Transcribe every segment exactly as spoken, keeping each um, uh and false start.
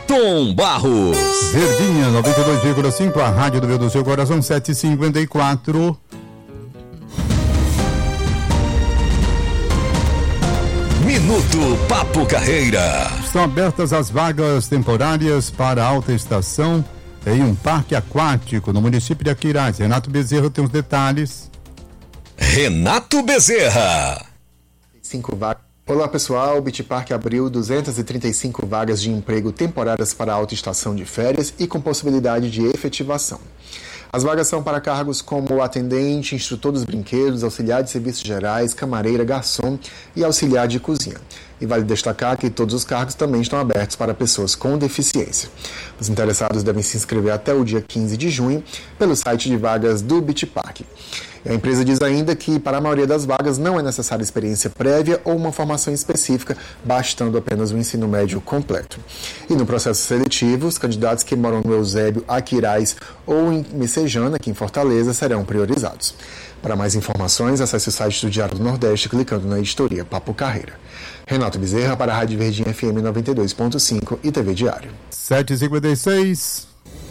Tom Barros. Verdinha, noventa e dois vírgula cinco, a rádio do meu do seu coração, sete e cinquenta e quatro. Minuto Papo Carreira. Estão abertas as vagas temporárias para alta estação em um parque aquático no município de Aquiraz. Renato Bezerra tem os detalhes. Renato Bezerra. Cinco vagas. Olá pessoal, o Beach Park abriu duzentas e trinta e cinco vagas de emprego temporárias para a alta estação de férias e com possibilidade de efetivação. As vagas são para cargos como atendente, instrutor dos brinquedos, auxiliar de serviços gerais, camareira, garçom e auxiliar de cozinha. E vale destacar que todos os cargos também estão abertos para pessoas com deficiência. Os interessados devem se inscrever até o dia quinze de junho pelo site de vagas do Beach Park. A empresa diz ainda que para a maioria das vagas não é necessária experiência prévia ou uma formação específica, bastando apenas o ensino médio completo. E no processo seletivo, os candidatos que moram no Eusébio, Aquiraz ou em Messejana, aqui em Fortaleza, serão priorizados. Para mais informações, acesse o site do Diário do Nordeste clicando na editoria Papo Carreira. Renato Bezerra para a Rádio Verdinha F M noventa e dois ponto cinco e T V Diário. sete e cinquenta e seis.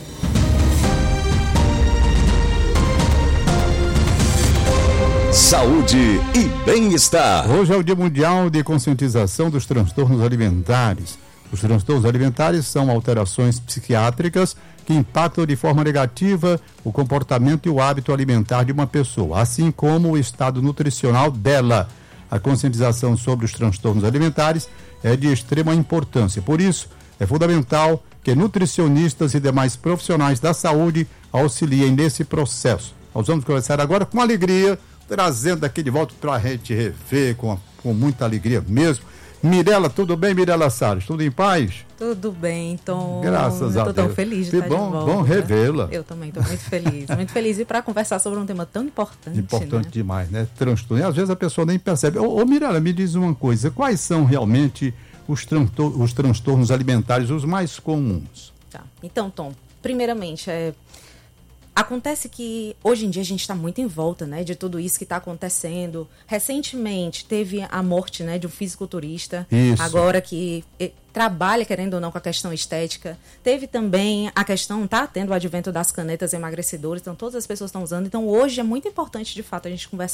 Saúde e bem-estar. Hoje é o Dia Mundial de Conscientização dos Transtornos Alimentares. Os transtornos alimentares são alterações psiquiátricas que impactam de forma negativa o comportamento e o hábito alimentar de uma pessoa, assim como o estado nutricional dela. A conscientização sobre os transtornos alimentares é de extrema importância. Por isso, é fundamental que nutricionistas e demais profissionais da saúde auxiliem nesse processo. Nós vamos começar agora com alegria, trazendo aqui de volta para a gente rever com, com muita alegria mesmo. Mirela, tudo bem, Mirela Salles? Tudo em paz? Tudo bem, Tom. Graças a Deus. Eu tô tão feliz de que estar bom, de volta. Bom revê-la. Eu também tô muito feliz. Muito feliz e para conversar sobre um tema tão importante. Importante né? demais, né? Transtorno. E às vezes a pessoa nem percebe. Ô, ô Mirela, me diz uma coisa. Quais são realmente os, trantor- os transtornos alimentares, os mais comuns? Tá. Então, Tom, primeiramente, é... acontece que hoje em dia a gente está muito em volta, né, de tudo isso que está acontecendo. Recentemente teve a morte, né, de um fisiculturista, isso. agora que eh, trabalha, querendo ou não, com a questão estética. Teve também a questão, tá tendo o advento das canetas emagrecedoras, então todas as pessoas estão usando. Então hoje é muito importante, de fato, a gente conversar